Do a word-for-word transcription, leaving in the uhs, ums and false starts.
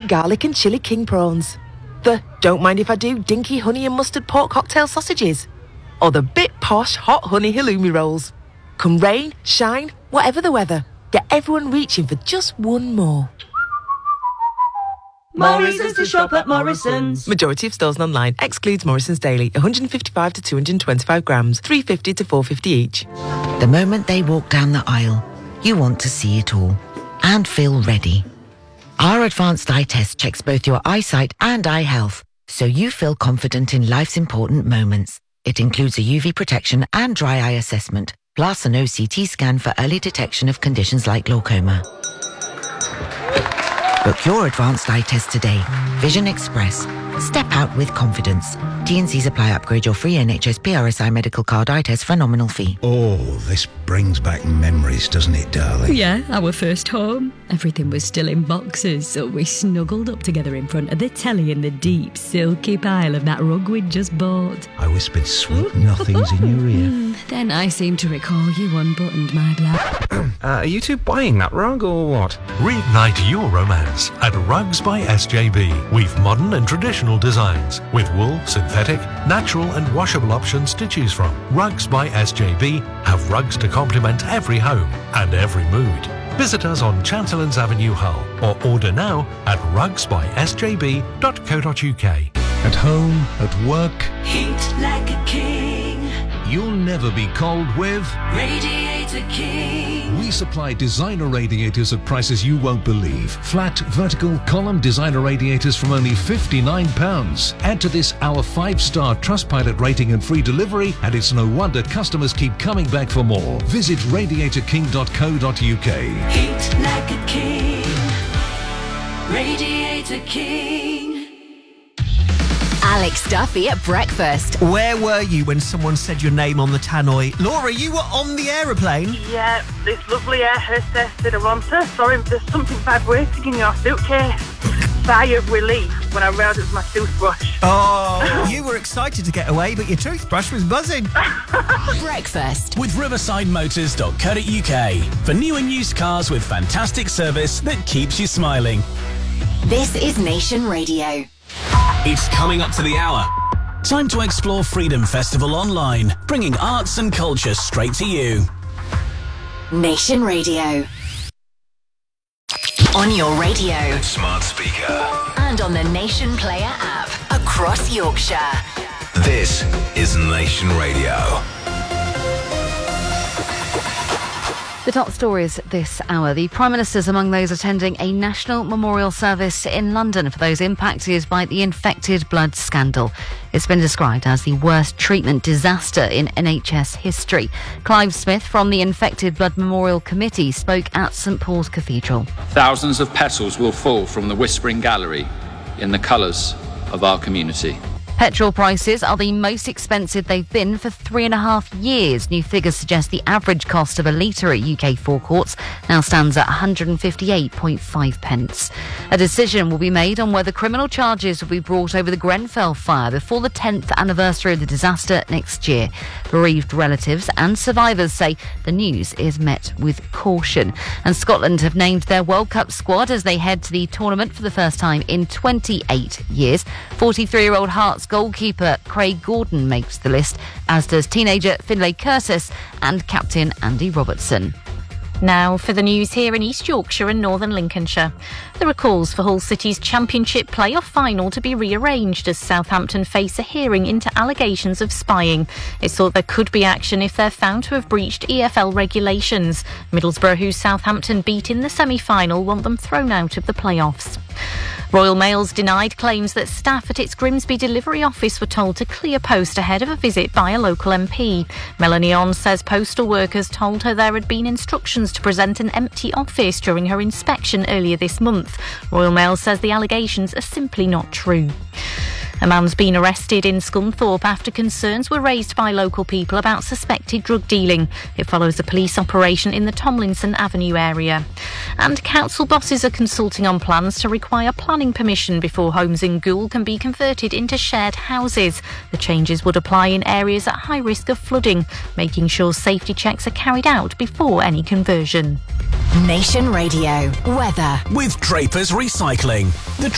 garlic and chili king prawns. The don't mind if I do dinky honey and mustard pork cocktail sausages. Or the bit posh hot honey halloumi rolls. Come rain, shine, whatever the weather, get everyone reaching for just one more. Morrison's to shop at Morrison's. Majority of stores and online. Excludes Morrison's Daily. one hundred fifty-five to two hundred twenty-five grams. three fifty to four fifty each. The moment they walk down the aisle, you want to see it all and feel ready. Our advanced eye test checks both your eyesight and eye health, so you feel confident in life's important moments. It includes a U V protection and dry eye assessment, plus an O C T scan for early detection of conditions like glaucoma. Book your advanced eye test today. Vision Express. Step out with confidence. T and C's apply. Upgrade your free N H S P R S I medical card eye test for a nominal fee. Oh, this brings back memories, doesn't it, darling? Yeah, our first home. Everything was still in boxes, so we snuggled up together in front of the telly in the deep, silky pile of that rug we'd just bought. I whispered sweet nothings in your ear. Then I seem to recall you unbuttoned my blouse. uh, are you two buying that rug or what? Reignite your romance at Rugs by S J B. We've modern and traditional designs with wool, synthetic, natural and washable options to choose from. Rugs by S J B have rugs to complement every home and every mood. Visit us on Chanterlands Avenue, Hull, or order now at rugs by s j b dot co dot u k. At home, at work, Heat like a king. You'll never be cold with Radiator King. We supply designer radiators at prices you won't believe. Flat, vertical, column designer radiators from only fifty-nine pounds. Add to this our five-star Trustpilot rating and free delivery, and it's no wonder customers keep coming back for more. Visit radiator king dot co dot u k. Heat like a king. Radiator King. Alex Duffy at breakfast. Where were you when someone said your name on the tannoy? Laura, you were on the aeroplane? Yeah, this lovely air hostess did a romper. Sorry, there's something vibrating in your suitcase. Sigh of relief when I realised it was my toothbrush. Oh, you were excited to get away, but your toothbrush was buzzing. Breakfast with riverside motors dot co dot u k for new and used cars with fantastic service that keeps you smiling. This is Nation Radio. It's coming up to the hour. Time to explore Freedom Festival online, bringing arts and culture straight to you. Nation Radio. On your radio. Smart speaker. And on the Nation Player app. Across Yorkshire. This is Nation Radio. The top stories this hour. The Prime Minister's among those attending a national memorial service in London for those impacted by the infected blood scandal. It's been described as the worst treatment disaster in N H S history. Clive Smith from the Infected Blood Memorial Committee spoke at St Paul's Cathedral. Thousands of petals will fall from the Whispering Gallery in the colours of our community. Petrol prices are the most expensive they've been for three and a half years. New figures suggest the average cost of a litre at U K forecourts now stands at one hundred fifty-eight point five pence. A decision will be made on whether criminal charges will be brought over the Grenfell fire before the tenth anniversary of the disaster next year. Bereaved relatives and survivors say the news is met with caution. And Scotland have named their World Cup squad as they head to the tournament for the first time in twenty-eight years. forty-three-year-old Hearts goalkeeper Craig Gordon makes the list, as does teenager Finlay Curtis and captain Andy Robertson. Now for the news here in East Yorkshire and Northern Lincolnshire. There are calls for Hull City's Championship playoff final to be rearranged as Southampton face a hearing into allegations of spying. It's thought there could be action if they're found to have breached E F L regulations. Middlesbrough, who Southampton beat in the semi-final, want them thrown out of the playoffs. Royal Mail's denied claims that staff at its Grimsby delivery office were told to clear post ahead of a visit by a local M P. Melanie On says postal workers told her there had been instructions to present an empty office during her inspection earlier this month. Royal Mail says the allegations are simply not true. A man's been arrested in Scunthorpe after concerns were raised by local people about suspected drug dealing. It follows a police operation in the Tomlinson Avenue area. And council bosses are consulting on plans to require planning permission before homes in Goole can be converted into shared houses. The changes would apply in areas at high risk of flooding, making sure safety checks are carried out before any conversion. Nation Radio. Weather. With Drapers Recycling. The